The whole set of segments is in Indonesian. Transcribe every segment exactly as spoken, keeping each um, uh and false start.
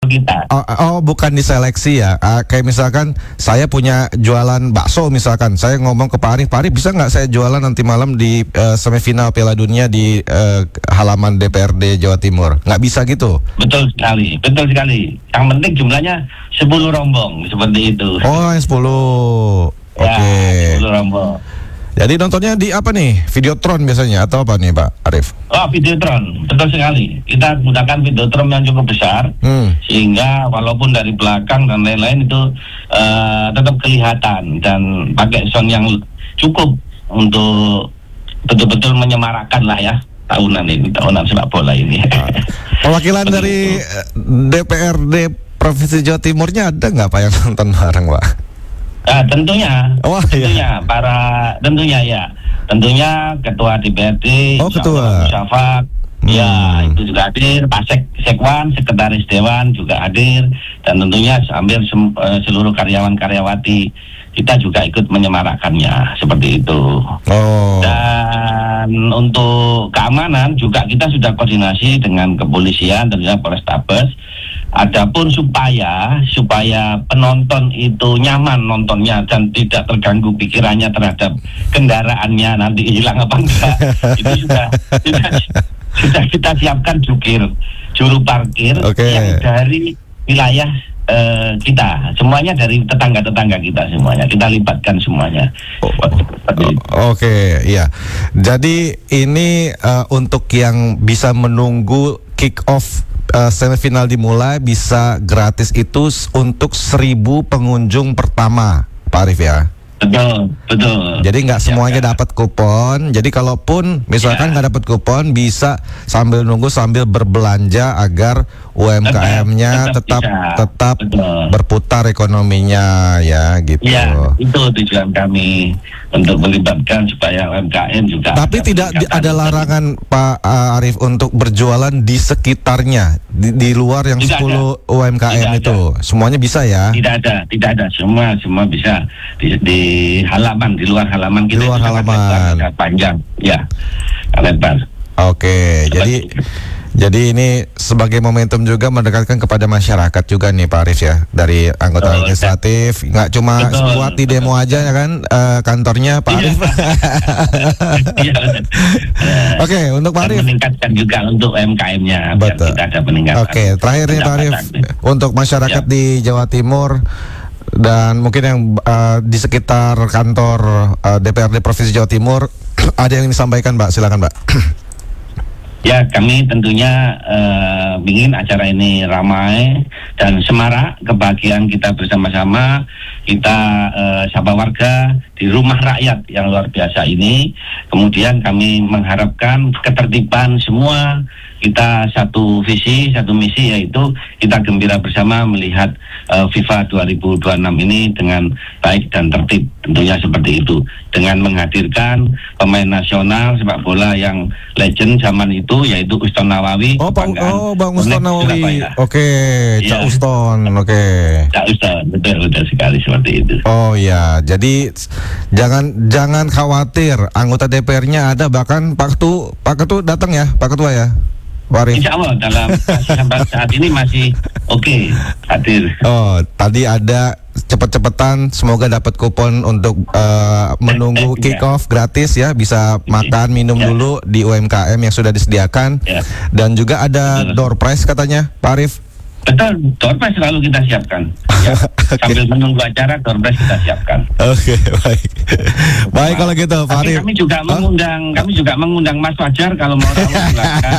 kita. Oh, oh, bukan diseleksi ya. Uh, kayak misalkan saya punya jualan bakso misalkan, saya ngomong ke Pak Arief, Pak Arief bisa nggak saya jualan nanti malam di uh, semifinal Piala Dunia di uh, halaman D P R D Jawa Timur? Nggak bisa gitu? Betul sekali, betul sekali. Yang penting jumlahnya sepuluh rombong seperti itu. Oh, yang sepuluh. Oke. Okay. Ya, sepuluh rombong. Jadi nontonnya di apa nih? Videotron biasanya atau apa nih Pak Arief? Oh, Videotron, betul sekali. Kita gunakan Videotron yang cukup besar, hmm. sehingga walaupun dari belakang dan lain-lain itu uh, tetap kelihatan dan pakai sound yang cukup untuk betul-betul menyemarakkan lah ya tahunan ini, tahunan sepak bola ini. Perwakilan dari D P R D Provinsi Jawa Timurnya ada nggak Pak yang nonton bareng Pak? Nah, tentunya, oh, tentunya iya. para, tentunya ya, tentunya ketua D P R D, oh, ketua, Syafak, hmm. ya itu juga hadir, Pak Sek, Sekwan, Sekretaris Dewan juga hadir, dan tentunya hampir sem, uh, seluruh karyawan-karyawati kita juga ikut menyemarakkannya seperti itu. Oh. Dan untuk keamanan juga kita sudah koordinasi dengan kepolisian dan juga Polrestabes. Adapun supaya supaya penonton itu nyaman nontonnya dan tidak terganggu pikirannya terhadap kendaraannya nanti hilang apa enggak, itu sudah sudah, sudah kita siapkan jukir juru parkir okay. yang dari wilayah uh, kita, semuanya dari tetangga-tetangga kita semuanya, kita libatkan semuanya. Oh, oh, Oke, okay, iya. Jadi ini uh, untuk yang bisa menunggu kick off Uh, semifinal dimulai bisa gratis itu untuk seribu pengunjung pertama, Pak Arief ya. Betul, betul. Jadi nggak semuanya ya, dapat kupon. Jadi kalaupun misalkan nggak ya. dapat kupon, bisa sambil nunggu sambil berbelanja agar U M K M-nya tetap tetap, tetap berputar ekonominya ya gitu. Ya, itu tujuan kami untuk melibatkan supaya U M K M juga. Tapi ada tidak di, ada larangan Pak uh, Arief untuk berjualan di sekitarnya, di, di luar yang tidak sepuluh ada. U M K M tidak itu. Ada. Semuanya bisa ya? Tidak ada, tidak ada. Semua semua bisa di, di halaman, di luar halaman kita. Di luar halaman. Panjang, ya. Lebar. Oke, jadi Jadi ini sebagai momentum juga mendekatkan kepada masyarakat juga nih Pak Arief ya, dari anggota oh, legislatif, nggak cuma betul, buat di demo betul. aja ya kan uh, kantornya Pak Arief. Iya. Oke, okay, untuk Pak Arief meningkatkan juga untuk U M K M-nya biar kita ada peningkatan. Oke, okay, terakhir nih Pak Arief, untuk masyarakat ya. di Jawa Timur dan mungkin yang uh, di sekitar kantor uh, D P R D Provinsi Jawa Timur, ada yang ingin disampaikan Mbak, silakan Mbak. Ya, kami tentunya uh, ingin acara ini ramai dan semarak, kebahagiaan kita bersama-sama, kita uh, sapa warga di rumah rakyat yang luar biasa ini. Kemudian kami mengharapkan ketertiban semua, kita satu visi, satu misi, yaitu kita gembira bersama melihat uh, FIFA dua ribu dua puluh enam ini dengan baik dan tertib, tentunya seperti itu, dengan menghadirkan pemain nasional sepak bola yang legend zaman itu, yaitu Uston Nawawi. Oh, Bang, oh, Bang Uston Nawawi. Oke, Cak ya. Uston. Oke. Okay. Cak Uston, betul, betul sekali seperti itu. Oh ya, jadi jangan jangan khawatir, anggota D P R-nya ada, bahkan Pak Ketua, Pak Ketua datang ya, Pak Ketua ya. Waris. Insya Allah dalam sampai saat ini masih oke okay, hadir. Oh, tadi ada cepet-cepetan, semoga dapat kupon untuk uh, menunggu kick off gratis ya, bisa makan minum ya. dulu di U M K M yang sudah disediakan ya. Dan juga ada Betul. door prize katanya Pak Arief. Betul, door prize selalu kita siapkan ya. Okay. Sambil menunggu acara, door prize kita siapkan. Oke, okay, baik. Baik kalau gitu, Pak Arief. Kami juga huh? mengundang, kami juga mengundang Mas Fajar kalau mau tahu silakan.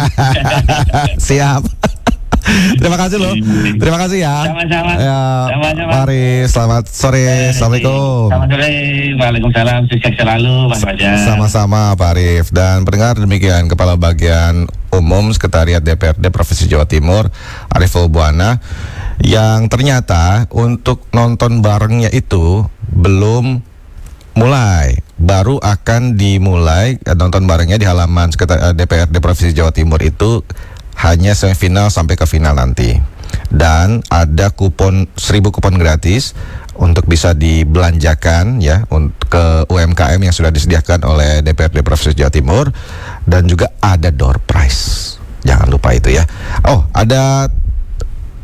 Siap. Terima kasih loh. Terima kasih ya. Sama-sama. Ya, Sama-sama. Mari, selamat sore. Eh, Assalamualaikum. Selamat sore. Waalaikumsalam. Sukses selalu, Mas Fajar. Sama-sama, Pak Arief. Dan pendengar, demikian Kepala Bagian Umum Sekretariat D P R D Provinsi Jawa Timur, Arief Buana, yang ternyata untuk nonton barengnya itu belum mulai, baru akan dimulai nonton barengnya di halaman D P R D Provinsi Jawa Timur itu hanya semifinal sampai ke final nanti. Dan ada kupon seribu kupon gratis untuk bisa dibelanjakan ya untuk ke U M K M yang sudah disediakan oleh D P R D Provinsi Jawa Timur, dan juga ada door prize. Jangan lupa itu ya. Oh, ada